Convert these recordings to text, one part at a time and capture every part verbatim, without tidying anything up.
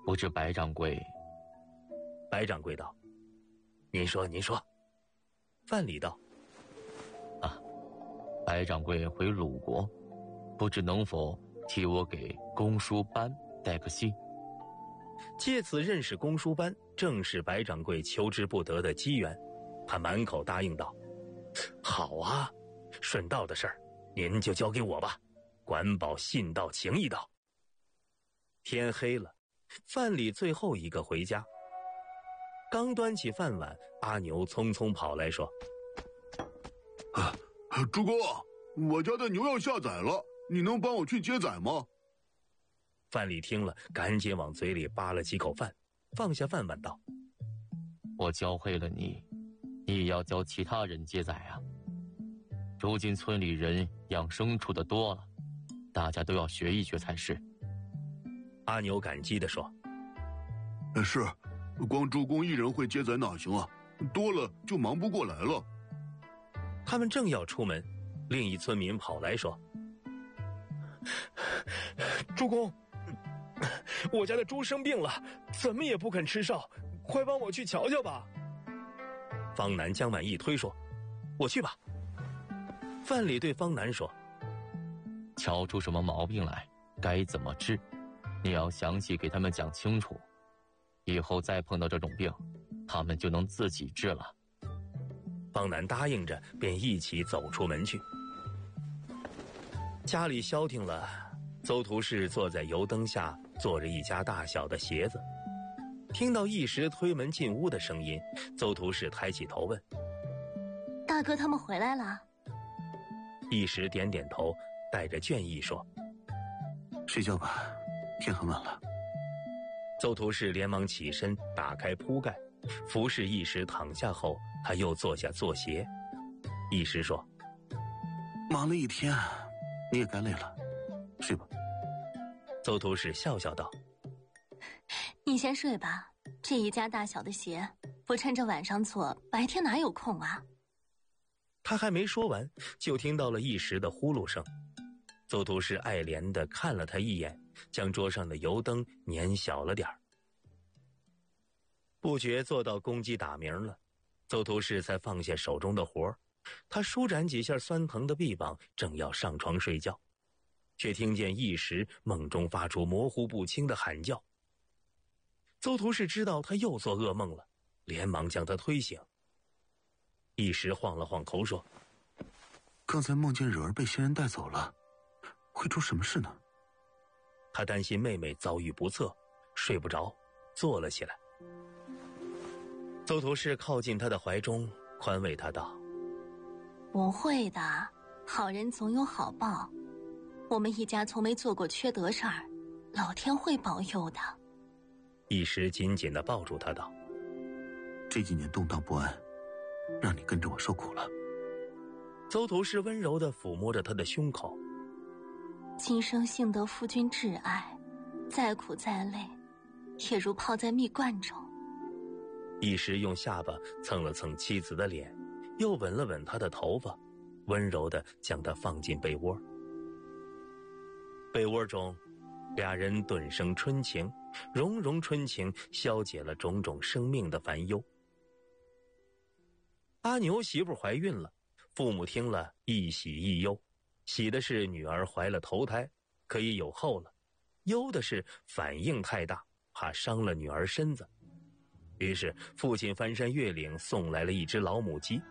不知白掌柜。 白掌柜道：“您说，您说。”范蠡道：“ 啊，白掌柜回鲁国，不知能否替我给公输班带个信？” 借此认识公输班，正是白掌柜求之不得的机缘。他满口答应道：“好啊，顺道的事儿，您就交给我吧，管保信道情义道。”天黑了，范蠡最后一个回家，刚端起饭碗，阿牛匆匆跑来说：“ 啊，主公，我家的牛要下崽了，你能帮我去接崽吗？” 范蠡听了，赶紧往嘴里扒了几口饭，放下饭碗道：“ 我教会了你，你也要教其他人接崽啊！如今村里人养牲畜的多了，大家都要学一学才是。” 阿牛感激地说：“ 是，光主公一人会接崽哪行啊？多了就忙不过来了。” 他们正要出门，另一村民跑来说：“主公，我家的猪生病了，怎么也不肯吃哨，快帮我去瞧瞧吧。”方南将碗一推说：“我去吧。”范蠡对方南说：“ 瞧出什么毛病来，该怎么治，你要详细给他们讲清楚，以后再碰到这种病，他们就能自己治了。” 方南答应着，便一起走出门去。家里消停了，邹图氏坐在油灯下做着一家大小的鞋子。听到一时推门进屋的声音，邹图氏抬起头问：“ 大哥他们回来了？” 一时点点头，带着倦意说：“ 睡觉吧，天很晚了。” 邹图氏连忙起身，打开铺盖，服侍一时躺下后，他又坐下做鞋。一时说：“ 忙了一天，你也该累了，睡吧。” 邹图氏笑笑道：“ 你先睡吧，这一家大小的鞋，不趁着晚上做，白天哪有空啊？” 他还没说完，就听到了一时的呼噜声。邹图氏爱怜地看了他一眼，将桌上的油灯捻小了点儿。不觉做到公鸡打鸣了，邹图氏才放下手中的活儿。他舒展几下酸疼的臂膀，正要上床睡觉，却听见一时梦中发出模糊不清的喊叫。邹图氏知道他又做噩梦了，连忙将他推醒。一时晃了晃头说：“ 刚才梦见惹儿被仙人带走了，会出什么事呢？” 他担心妹妹遭遇不测，睡不着，坐了起来。邹图氏靠近他的怀中，宽慰他道：“ 不会的，好人总有好报，我们一家从没做过缺德事儿，老天会保佑的。” 一时紧紧地抱住他道：“ 这几年动荡不安，让你跟着我受苦了。” 邹图氏温柔地抚摸着他的胸口：“ 今生幸得夫君挚爱，再苦再累，也如泡在蜜罐中。” 一时用下巴蹭了蹭妻子的脸，又吻了吻她的头发，温柔地将她放进被窝。被窝中，俩人顿生春情，融融春情消解了种种生命的烦忧。阿牛媳妇怀孕了，父母听了一喜一忧，喜的是女儿怀了头胎，可以有后了；忧的是反应太大，怕伤了女儿身子。于是父亲翻山越岭送来了一只老母鸡。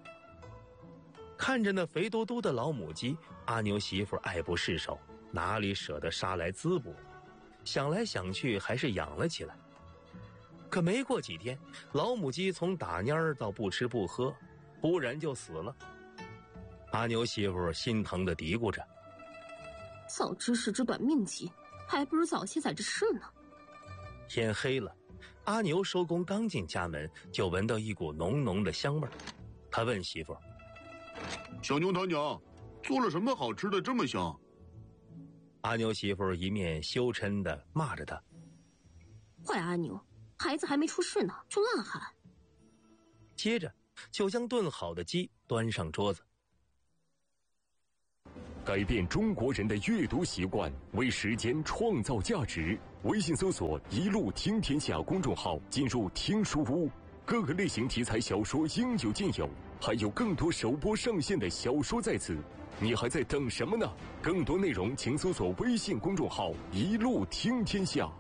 看着那肥嘟嘟的老母鸡，阿牛媳妇爱不释手，哪里舍得杀来滋补，想来想去还是养了起来。可没过几天，老母鸡从打蔫儿到不吃不喝，忽然就死了。阿牛媳妇心疼地嘀咕着：“ 早知是只短命鸡，还不如早些宰只吃呢。” 天黑了，阿牛收工刚进家门，就闻到一股浓浓的香味儿。他问媳妇：“ 小牛他娘，做了什么好吃的这么香？” 阿牛媳妇一面羞嗔地骂着他：“ 坏阿牛，孩子还没出世呢，就乱喊。” 接着就将炖好的鸡端上桌子。 改变中国人的阅读习惯，为时间创造价值。 微信搜索“一路听天下”公众号，进入听书屋，各个类型题材小说应有尽有，还有更多首播上线的小说在此。你还在等什么呢？更多内容请搜索微信公众号“一路听天下”。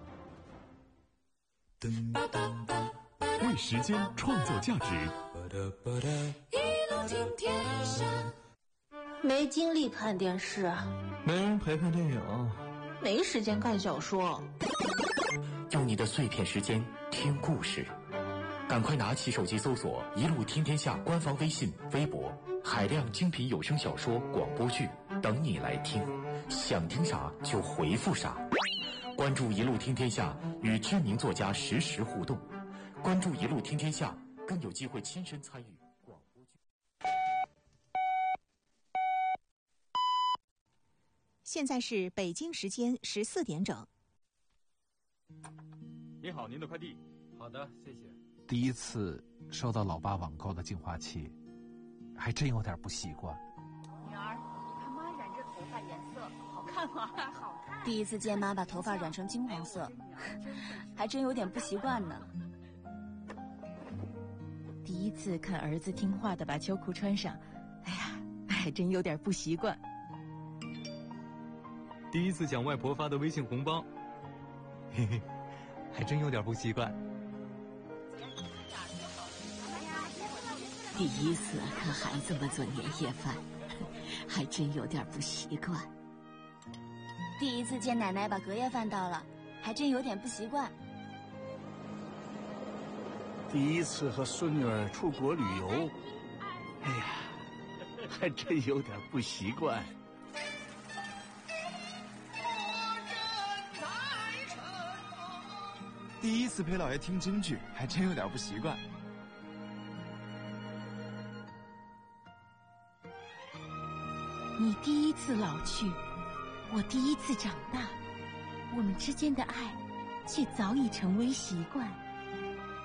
为时间创造价值。 一路听天下。 没精力看电视， 没人陪看电影， 没时间看小说。 用你的碎片时间听故事，赶快拿起手机搜索“一路听天下”官方微信、微博，海量精品有声小说、广播剧等你来听，想听啥就回复啥。关注“一路听天下”，与知名作家实时互动。关注“一路听天下”，更有机会亲身参与广播剧。 现在是北京时间十四点整。 你好，您的快递。 好的，谢谢。 第一次收到老爸网购的净化器，还真有点不习惯。 女儿，你看妈染这头发颜色好看吗？好看。 第一次见妈把头发染成金黄色，还真有点不习惯呢。 第一次看儿子听话的把秋裤穿上，哎呀，还真有点不习惯。 第一次讲外婆发的微信红包，嘿嘿，还真有点不习惯。 第一次看孩子们做年夜饭，还真有点不习惯。 第一次见奶奶把隔夜饭倒了，还真有点不习惯。 第一次和孙女儿出国旅游，哎呀，还真有点不习惯。 第一次陪姥爷听京剧，还真有点不习惯。 你第一次老去，我第一次长大，我们之间的爱却早已成为习惯。